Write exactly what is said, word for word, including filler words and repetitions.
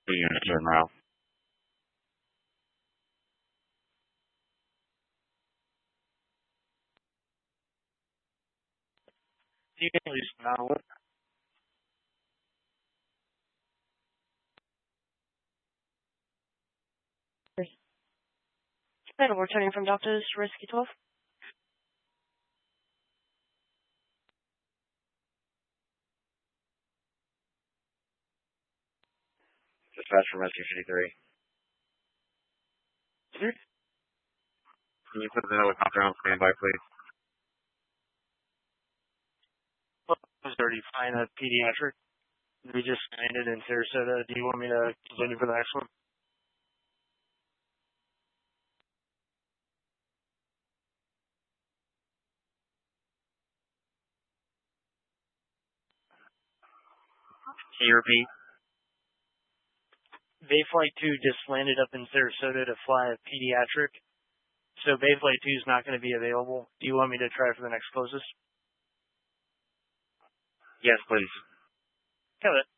Two units are en route. You can at least now. What? And we're turning from Doctors Rescue twelve. Dispatch from Rescue fifty-three. Hmm? Can you put the helicopter on standby, please? Well, I was already flying a pediatric. We just landed in Sarasota. Do you want me to continue for the next one? Can you repeat? Bay Flight two just landed up in Sarasota to fly a pediatric. So Bay Flight two is not going to be available. Do you want me to try for the next closest? Yes, please. Got it.